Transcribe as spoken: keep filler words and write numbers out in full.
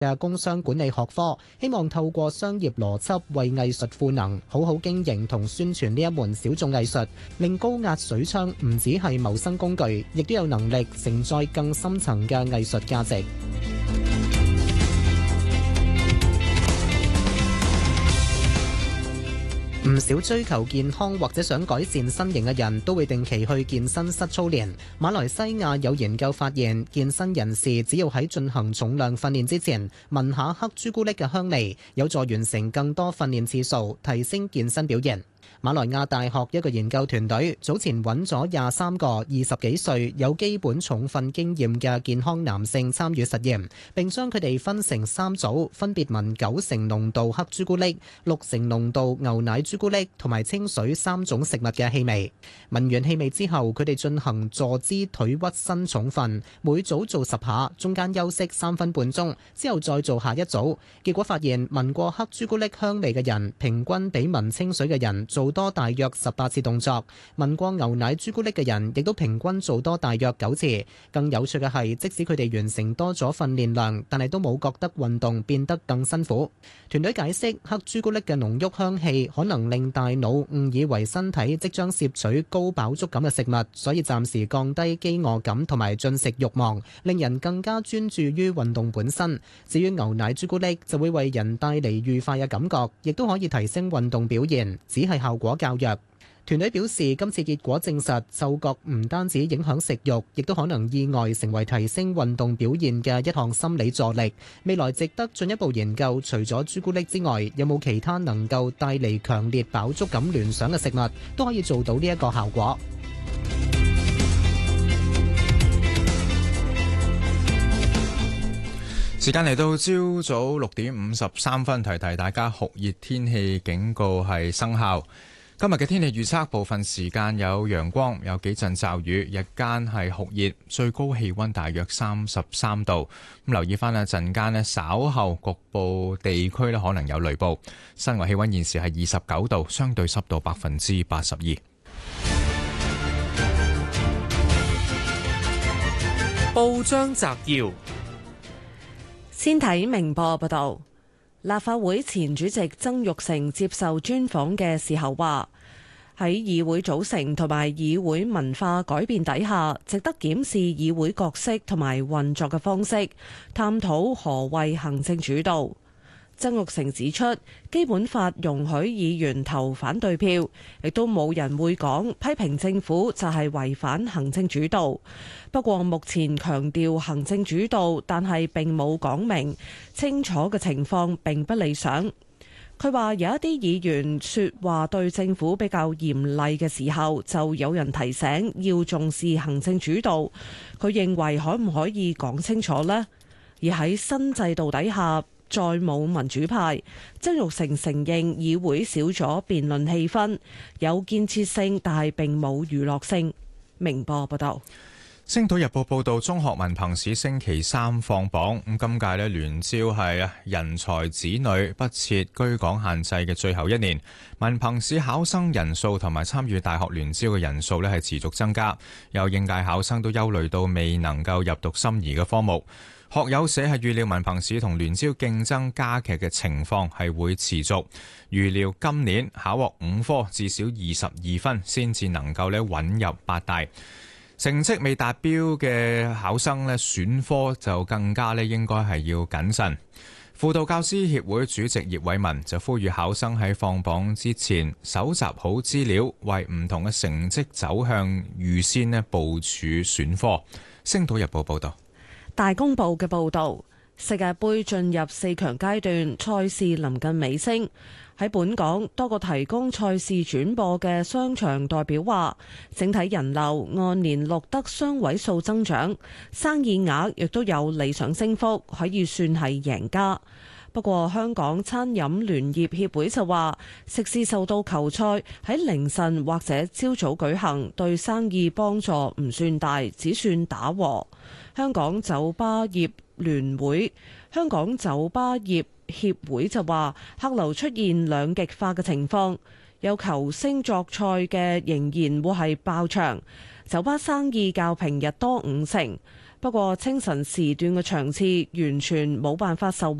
嘅工商管理學科，希望透過商業邏輯為藝術賦能，好好經營同宣傳呢一門小眾藝術，令高壓水槍唔只係謀生工具，亦都有能力承載更深層嘅藝術價值。唔少追求健康或者想改善身形嘅人都會定期去健身室操練。馬來西亞有研究發現，健身人士只要喺進行重量訓練之前聞下黑朱古力嘅香味，有助完成更多訓練次數，提升健身表現。馬來亞大學一個研究團隊早前揾咗廿三個二十幾歲有基本重訓經驗嘅健康男性參與實驗，並將佢哋分成三組，分別聞九成濃度黑朱古力、六成濃度牛奶朱古力同埋清水三種食物嘅氣味。聞完氣味之後，佢哋進行坐姿腿屈伸重訓，每組做十下，中間休息三分半鐘，之後再做下一組。結果發現，聞過黑朱古力香味嘅人，平均比聞清水嘅人做多大約十八次動作，聞過牛奶朱古力嘅人亦都平均做多大約九次。更有趣嘅係，即使佢哋完成多咗訓練量，但係都冇覺得運動變得更辛苦。團隊解釋，黑朱古力嘅濃郁香氣可能令大腦誤以為身體即將攝取高飽足感嘅食物，所以暫時降低飢餓感同埋進食慾望，令人更加專注於運動本身。至於牛奶朱古力就會為人帶嚟愉快嘅感覺，亦都可以提升運動表現，只係效果較弱。團隊表示，今次結果證實嗅覺唔單止影響食慾，亦都可能意外成為提升運動表現嘅一項心理助力。未來值得進一步研究，除咗朱古力之外，有冇其他能夠帶嚟強烈飽足感聯想嘅食物，都可以做到呢一個效果。 時間嚟到朝早六點五十三分，提提大家酷熱天氣警告係生效。今日嘅天氣預測，部分時間有陽光，有幾陣驟雨，日間係酷熱，最高氣溫大約三十三度。咁留意翻啊，陣間咧稍後局部地區咧可能有雷暴。室外氣溫現時係二十九度，相對濕度百分之八十二。 報章摘要，先睇明報報道。立法會前主席曾鈺成接受專訪嘅時候話，喺議會組成同埋議會文化改變底下，值得檢視議會角色同埋運作嘅方式，探討何謂行政主導。曾鈺成指出，基本法容許議員投反對票，亦都冇人會講批評政府就係違反行政主導。不過目前強調行政主導，但係並冇講明清楚嘅情況並不理想。佢話有一啲議員說話對政府比較嚴厲嘅時候，就有人提醒要重視行政主導。佢認為可唔可以講清楚呢？而喺新制度底下，再冇民主派。曾鈺成承認議會少咗辯論氣氛，有建設性，但係並冇娛樂性。明報報道。 星島日報報道，中學文憑試星期三放榜，咁今屆咧聯招係人才子女不設居港限制嘅最後一年，文憑試考生人數同埋參與大學聯招嘅人數咧係持續增加，有應屆考生都憂慮到未能夠入讀心儀嘅科目。學友社係預料文憑試同聯招競爭加劇嘅情況係會持續，預料今年考獲五科至少二十二分先至能夠咧穩入八大。成績未達標嘅考生咧，選科就更加咧應該係要謹慎。輔導教師協會主席葉偉文就呼籲考生喺放榜之前搜集好資料，為唔同嘅成績走向預先咧部署選科。星島日報報道。 大公報嘅報導，世界盃進入四強階段，賽事臨近尾聲。喺本港多個提供賽事轉播嘅商場代表話，整體人流按年錄得雙位數增長，生意額亦都有理想升幅，可以算係贏家。不過香港餐飲聯業協會就話，食肆受到球賽喺凌晨或者朝早舉行，對生意幫助唔算大，只算打和。香港酒吧業聯會、香港酒吧業協會就話，客流出現兩極化嘅情況，有球星作賽嘅仍然會係爆場，酒吧生意較平日多五成。 不過清晨時段嘅場次完全冇辦法受